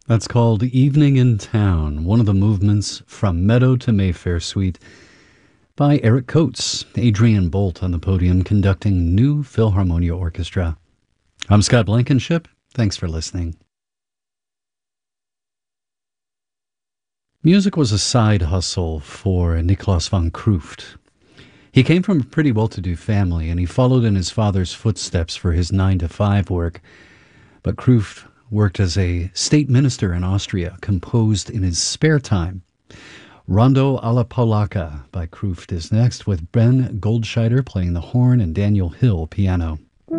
That's called Evening in Town, one of the movements from Meadow to Mayfair Suite by Eric Coates, Adrian Bolt on the podium conducting New Philharmonia Orchestra. I'm Scott Blankenship. Thanks for listening. Music was a side hustle for Niklaus von Krooft. He came from a pretty well-to-do family, and he followed in his father's footsteps for his 9-to-5 work. But Krooft worked as a state minister in Austria, composed in his spare time. Rondo alla Polacca by Krooft is next, with Ben Goldscheider playing the horn and Daniel Hill piano.